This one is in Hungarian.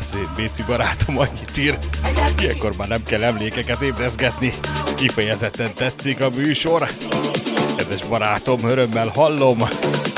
Béci barátom annyit ír, ilyenkor már nem kell emlékeket ébrezgetni. Kifejezetten tetszik a műsor. Kedves barátom, örömmel hallom.